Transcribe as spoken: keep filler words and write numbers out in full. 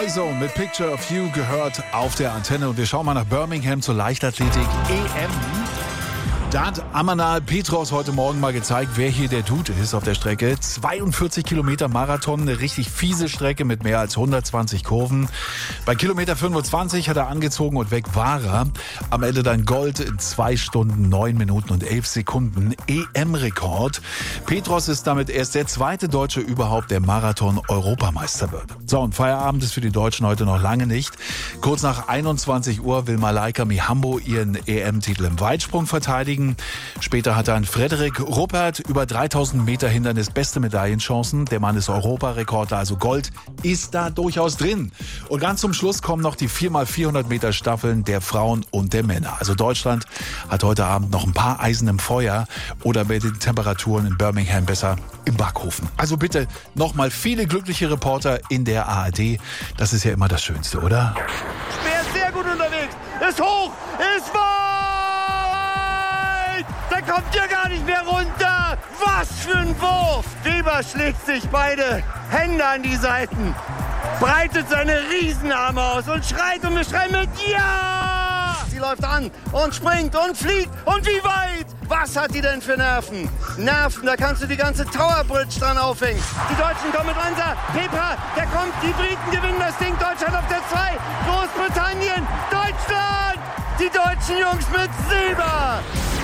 Boyzone mit Picture of You gehört auf der Antenne. Und wir schauen mal nach Birmingham zur Leichtathletik E M. Da hat Amanal Petros heute Morgen mal gezeigt, wer hier der Dude ist auf der Strecke. zweiundvierzig Kilometer Marathon, eine richtig fiese Strecke mit mehr als hundertzwanzig Kurven. Bei Kilometer fünfundzwanzig hat er angezogen und weg war er. Am Ende dann Gold in zwei Stunden, neun Minuten und elf Sekunden. E M-Rekord. Petros ist damit erst der zweite Deutsche überhaupt, der Marathon-Europameister wird. So, und Feierabend ist für die Deutschen heute noch lange nicht. Kurz nach einundzwanzig Uhr will Malaika Mihambo ihren E M-Titel im Weitsprung verteidigen. Später hat dann Frederik Ruppert über dreitausend Meter Hindernis beste Medaillenchancen. Der Mann ist Europarekorder, also Gold ist da durchaus drin. Und ganz zum Schluss kommen noch die vier mal vierhundert Meter Staffeln der Frauen und der Männer. Also Deutschland hat heute Abend noch ein paar Eisen im Feuer oder bei den Temperaturen in Birmingham besser im Backofen. Also bitte nochmal viele glückliche Reporter in der A R D. Das ist ja immer das Schönste, oder? Wer ist sehr gut unterwegs, ist hoch, ist weit! Da kommt ihr gar nicht mehr runter! Was für ein Wurf! Weber schlägt sich beide Hände an die Seiten, breitet seine Riesenarme aus und schreit und wir schreien mit Ja! Sie läuft an und springt und fliegt und wie weit? Was hat die denn für Nerven? Nerven, da kannst du die ganze Tower Bridge dran aufhängen. Die Deutschen kommen mit Ansa, Pepa, der kommt, die Briten gewinnen das Ding, Deutschland auf der zwei, Großbritannien, Deutschland! Die deutschen Jungs mit Silber!